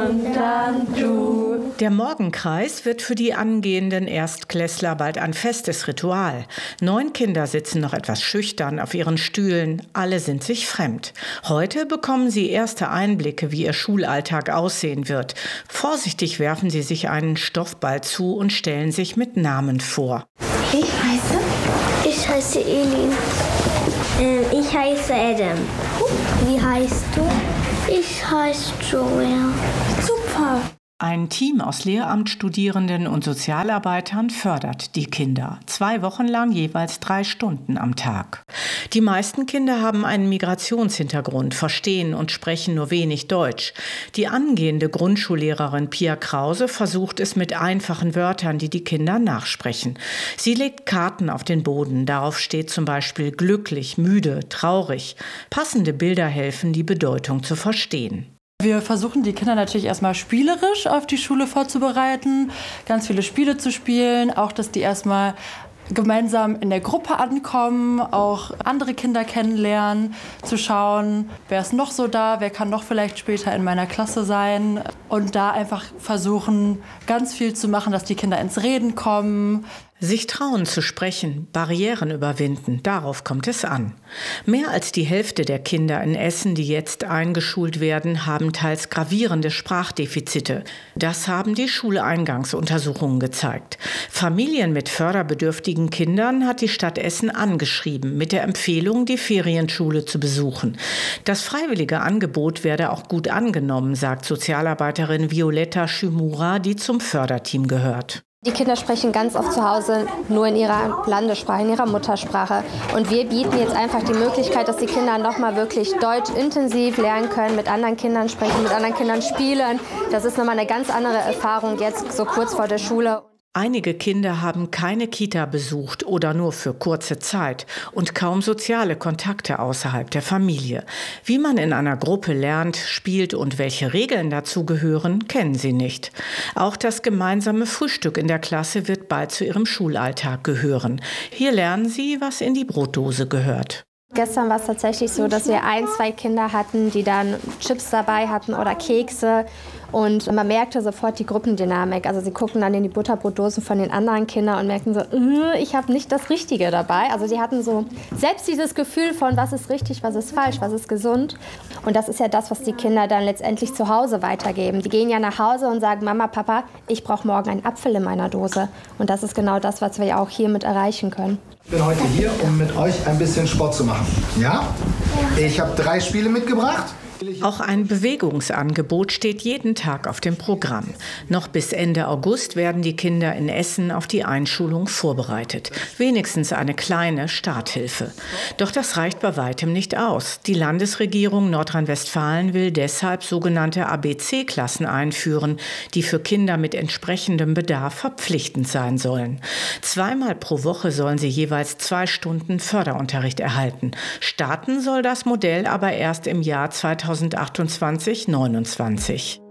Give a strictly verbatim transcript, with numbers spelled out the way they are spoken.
und dann du. Der Morgenkreis wird für die angehenden Erstklässler bald ein festes Ritual. Neun Kinder sitzen noch etwas schüchtern auf ihren Stühlen. Alle sind sich fremd. Heute bekommen sie erste Einblicke, wie ihr Schulalltag aussehen wird. Vorsichtig werfen sie sich einen Stoffball zu und stellen sich mit Namen vor. Ich heiße? Ich heiße Elin. Ähm, ich heiße Adam. Wie heißt du? Ich heiße Joel. Super. Ein Team aus Lehramtsstudierenden und Sozialarbeitern fördert die Kinder. Zwei Wochen lang jeweils drei Stunden am Tag. Die meisten Kinder haben einen Migrationshintergrund, verstehen und sprechen nur wenig Deutsch. Die angehende Grundschullehrerin Pia Krause versucht es mit einfachen Wörtern, die die Kinder nachsprechen. Sie legt Karten auf den Boden. Darauf steht zum Beispiel glücklich, müde, traurig. Passende Bilder helfen, die Bedeutung zu verstehen. Wir versuchen die Kinder natürlich erstmal spielerisch auf die Schule vorzubereiten, ganz viele Spiele zu spielen, auch dass die erstmal gemeinsam in der Gruppe ankommen, auch andere Kinder kennenlernen, zu schauen, wer ist noch so da, wer kann noch vielleicht später in meiner Klasse sein und da einfach versuchen, ganz viel zu machen, dass die Kinder ins Reden kommen. Sich trauen zu sprechen, Barrieren überwinden, darauf kommt es an. Mehr als die Hälfte der Kinder in Essen, die jetzt eingeschult werden, haben teils gravierende Sprachdefizite. Das haben die Schuleingangsuntersuchungen gezeigt. Familien mit förderbedürftigen Kindern hat die Stadt Essen angeschrieben, mit der Empfehlung, die Ferienschule zu besuchen. Das freiwillige Angebot werde auch gut angenommen, sagt Sozialarbeiterin Violetta Schimura, die zum Förderteam gehört. Die Kinder sprechen ganz oft zu Hause nur in ihrer Landessprache, in ihrer Muttersprache. Und wir bieten jetzt einfach die Möglichkeit, dass die Kinder nochmal wirklich Deutsch intensiv lernen können, mit anderen Kindern sprechen, mit anderen Kindern spielen. Das ist nochmal eine ganz andere Erfahrung jetzt so kurz vor der Schule. Einige Kinder haben keine Kita besucht oder nur für kurze Zeit und kaum soziale Kontakte außerhalb der Familie. Wie man in einer Gruppe lernt, spielt und welche Regeln dazu gehören, kennen sie nicht. Auch das gemeinsame Frühstück in der Klasse wird bald zu ihrem Schulalltag gehören. Hier lernen sie, was in die Brotdose gehört. Gestern war es tatsächlich so, dass wir ein, zwei Kinder hatten, die dann Chips dabei hatten oder Kekse. Und man merkte sofort die Gruppendynamik. Also sie gucken dann in die Butterbrotdosen von den anderen Kindern und merken so, äh, ich habe nicht das Richtige dabei. Also die hatten so selbst dieses Gefühl von, was ist richtig, was ist falsch, was ist gesund. Und das ist ja das, was die Kinder dann letztendlich zu Hause weitergeben. Die gehen ja nach Hause und sagen, Mama, Papa, ich brauche morgen einen Apfel in meiner Dose. Und das ist genau das, was wir ja auch hiermit erreichen können. Ich bin heute hier, um mit euch ein bisschen Sport zu machen. Ja? Ich habe drei Spiele mitgebracht. Auch ein Bewegungsangebot steht jeden Tag auf dem Programm. Noch bis Ende August werden die Kinder in Essen auf die Einschulung vorbereitet. Wenigstens eine kleine Starthilfe. Doch das reicht bei weitem nicht aus. Die Landesregierung Nordrhein-Westfalen will deshalb sogenannte A B C-Klassen einführen, die für Kinder mit entsprechendem Bedarf verpflichtend sein sollen. Zweimal pro Woche sollen sie jeweils zwei Stunden Förderunterricht erhalten. Starten soll das Modell aber erst im Jahr zweitausendachtundzwanzig neunundzwanzig.